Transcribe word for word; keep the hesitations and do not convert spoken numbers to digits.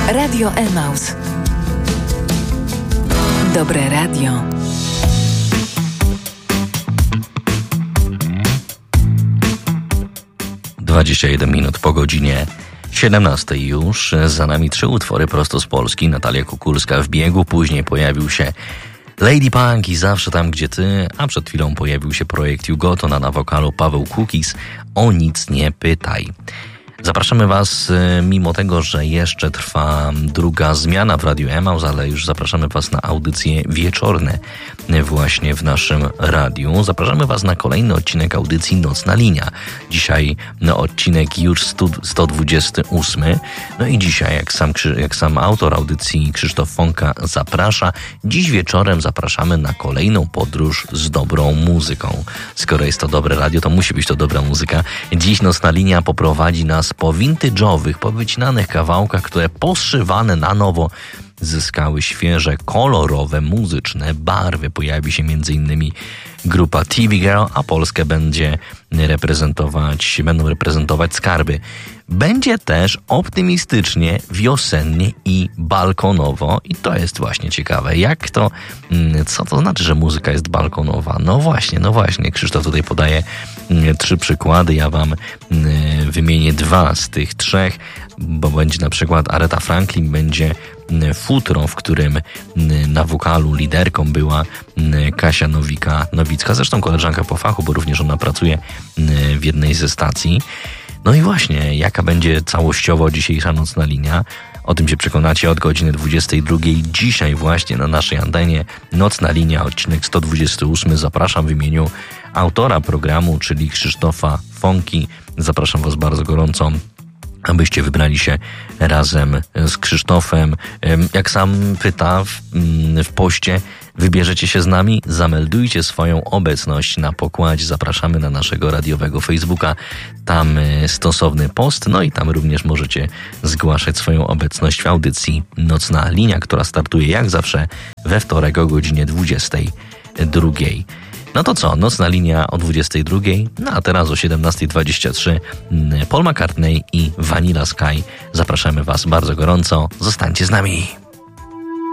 Radio Emaus. Dobre radio. dwadzieścia jeden minut po godzinie siedemnastej już. Za nami trzy utwory prosto z Polski. Natalia Kukulska w biegu, później pojawił się Lady Punk i Zawsze tam, gdzie ty, a przed chwilą pojawił się projekt Jugotona na wokalu Paweł Kukis. O nic nie pytaj. Zapraszamy Was, mimo tego, że jeszcze trwa druga zmiana w Radiu Emaus, ale już zapraszamy Was na audycje wieczorne właśnie w naszym radiu. Zapraszamy Was na kolejny odcinek audycji Nocna Linia. Dzisiaj no, odcinek już sto dwudziesty ósmy. No i dzisiaj, jak sam, jak sam autor audycji Krzysztof Fonka zaprasza, dziś wieczorem zapraszamy na kolejną podróż z dobrą muzyką. Skoro jest to dobre radio, to musi być to dobra muzyka. Dziś Nocna Linia poprowadzi nas po vintage'owych, powycinanych kawałkach, które poszywane na nowo zyskały świeże, kolorowe, muzyczne barwy. Pojawi się między innymi grupa T V Girl, a Polskę będzie reprezentować, będą reprezentować Skarby. Będzie też optymistycznie, wiosennie i balkonowo i to jest właśnie ciekawe. Jak to, co to znaczy, że muzyka jest balkonowa? No właśnie, no właśnie. Krzysztof tutaj podaje trzy przykłady. Ja wam wymienię dwa z tych trzech, bo będzie na przykład Aretha Franklin, będzie Futro, w którym na wokalu liderką była Kasia Nowika-Nowicka, zresztą koleżanka po fachu, bo również ona pracuje w jednej ze stacji. No i właśnie, jaka będzie całościowo dzisiejsza Nocna Linia? O tym się przekonacie od godziny dwudziestej drugiej. Dzisiaj właśnie na naszej antenie Nocna Linia, odcinek sto dwudziesty ósmy. Zapraszam w imieniu autora programu, czyli Krzysztofa Fonki. Zapraszam Was bardzo gorąco, abyście wybrali się razem z Krzysztofem. Jak sam pyta w, w poście, wybierzecie się z nami? Zameldujcie swoją obecność na pokładzie. Zapraszamy na naszego radiowego Facebooka. Tam stosowny post, no i tam również możecie zgłaszać swoją obecność w audycji Nocna Linia, która startuje jak zawsze we wtorek o godzinie dwudziestej drugiej. No to co? Nocna Linia o dwudziestej drugiej, no a teraz o siedemnastej dwadzieścia trzy Paul McCartney i Vanilla Sky. Zapraszamy Was bardzo gorąco. Zostańcie z nami.